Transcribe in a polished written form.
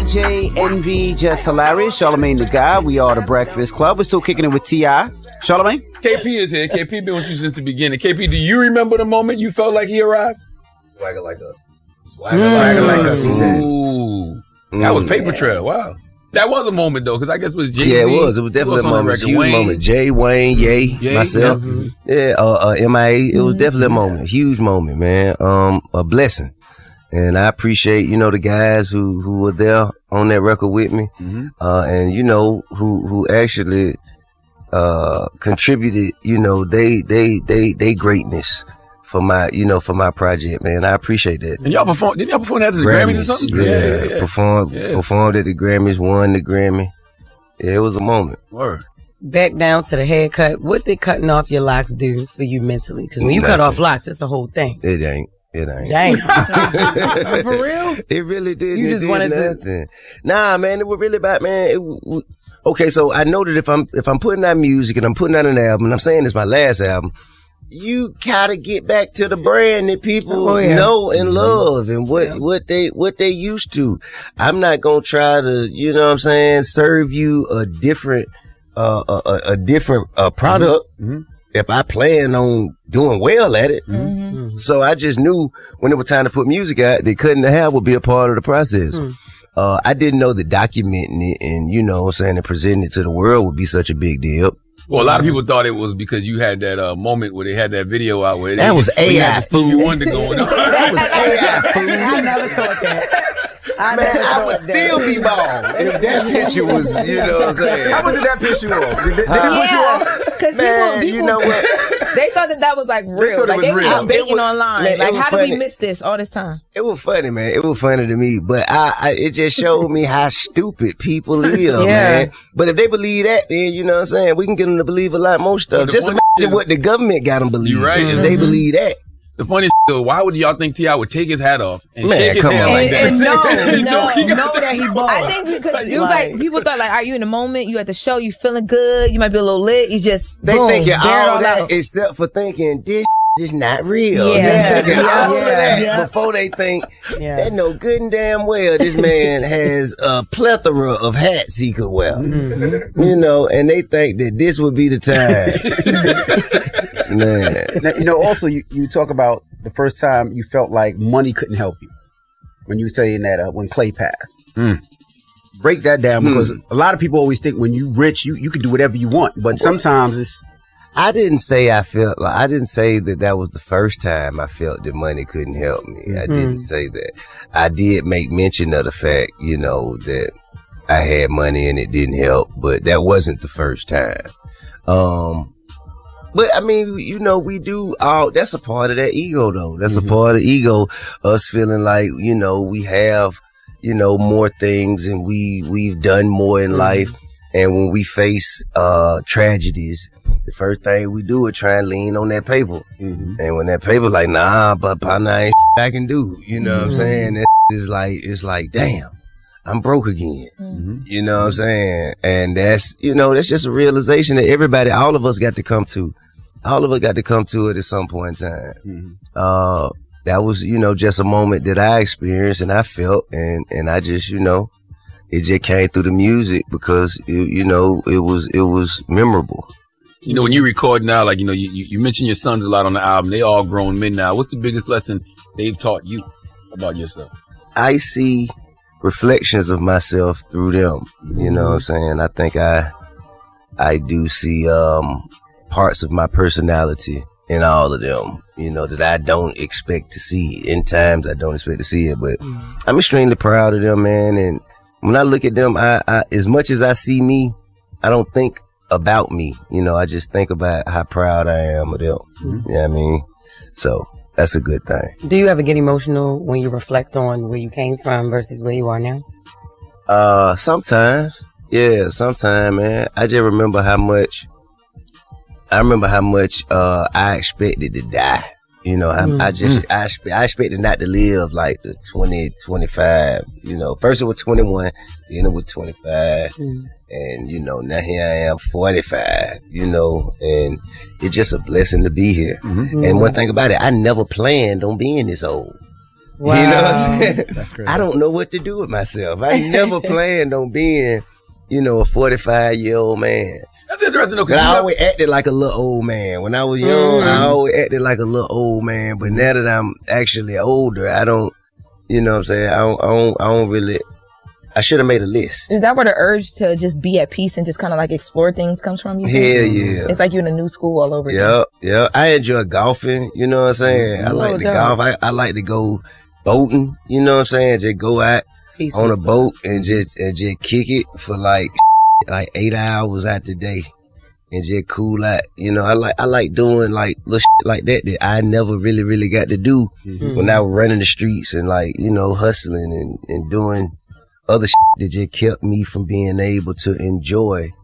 DJ Envy, Just Hilarious, Charlamagne the Guy. We are the Breakfast Club. We're still kicking it with T.I. Charlamagne? KP is here. KP been with you since the beginning. KP, do you remember the moment you felt like he arrived? Swagger like us. Swagger like us, he said. Ooh. That was Paper Trail. Wow. That was a moment, though, because I guess it was Jay-Z. Yeah, it was. It was definitely a moment. It was a huge moment. Jay, Wayne, Ye, myself. Yeah, MIA. It was definitely a moment. A huge moment, man. A blessing. And I appreciate, the guys who were there on that record with me. And, who actually, contributed, they greatness for my project, man. I appreciate that. And didn't y'all perform at the Grammys or something? Yeah. Performed at the Grammys, won the Grammy. Yeah, it was a moment. Word. Back down to the haircut. What did cutting off your locks do for you mentally? Because when you cut off locks, it's a whole thing. It ain't. Dang. For real? It really did. You just wanted nothing. Nah, man, it was really about, man. Okay, so I know that if I'm putting out music and I'm putting out an album, and I'm saying it's my last album, you gotta get back to the brand that people know and love and what they used to. I'm not gonna try to, serve you a different product if I plan on doing well at it. So I just knew when it was time to put music out that Cutting the Hair would be a part of the process. I didn't know that documenting it and, and presenting it to the world would be such a big deal. Well, a lot of people thought it was because you had that moment where they had that video out where that was AI Stevie Wonder going on. That was AI food. I never thought that. I would still be bald if that picture was, what I'm saying. How much did that piss you off? Did it piss you off? Because you know what? They thought that was like real. They were just begging online. Man, like, how funny. did we miss this all this time? It was funny, man. It was funny to me, but it just showed me how stupid people live, man. But if they believe that, then you know what I'm saying, we can get them to believe a lot more stuff. Just imagine what the government got them believe. You're right. If they believe that. The funniest though, why would y'all think T.I. would take his hat off and shake his come hand on. like that? And know that he bald. I think because it was like people thought like, are you in the moment? You at the show? You feeling good? You might be a little lit. You just they boom, thinking all that out. except for thinking this is not real. Yeah. They thinking all of that before they think they know good and damn well this man has a plethora of hats he could wear. And they think that this would be the time. Man. Now, also you talk about the first time you felt like money couldn't help you when you were saying that when Clay passed. Break that down because a lot of people always think when you rich you can do whatever you want, but sometimes it's. I didn't say that was the first time I felt that money couldn't help me. I didn't say that. I did make mention of the fact, that I had money and it didn't help, but that wasn't the first time. But I mean, we do that's a part of that ego though. That's a part of ego, us feeling like, we have, more things and we've done more in life. And when we face, tragedies, the first thing we do is try and lean on that paper. And when that paper like, nah, but partner ain't I can do, you know what I'm saying? It's like, damn, I'm broke again. You know what I'm saying? And that's just a realization that all of us got to come to. All of us got to come to it at some point in time. That was, just a moment that I experienced and I felt and I just, it just came through the music because, it was memorable. When you record now, like, you mentioned your sons a lot on the album. They all grown men now. What's the biggest lesson they've taught you about yourself? I see reflections of myself through them. You know what I'm saying? I think I do see, parts of my personality in all of them, that I don't expect to see. In times I don't expect to see it, but I'm extremely proud of them, man. And when I look at them, I as much as I see me, I don't think about me. I just think about how proud I am of them. You know what I mean? So that's a good thing. Do you ever get emotional when you reflect on where you came from versus where you are now? Sometimes. Yeah, sometimes, man. I just remember how much I expected to die. I expected not to live like the 20, 25, first it was 21, then it was 25. And, now here I am 45, and it's just a blessing to be here. And one thing about it, I never planned on being this old. Wow. You know what I'm saying? That's crazy. I don't know what to do with myself. I never planned on being, you know, a 45-year-old man. That's interesting though. But I always acted like a little old man. When I was young, I always acted like a little old man. But now that I'm actually older, I don't, you know what I'm saying? I don't really, I should have made a list. Is that where the urge to just be at peace and just kind of like explore things comes from? You think? Hell yeah. It's like you're in a new school all over again. Yeah. I enjoy golfing. You know what I'm saying? I like to golf. I like to go boating. You know what I'm saying? Just go out on a boat and just kick it for like 8 hours out the day and just cool out. You know, I like doing like little shit like that I never really got to do when I was running the streets and like, you know, hustling and doing other shit that just kept me from being able to enjoy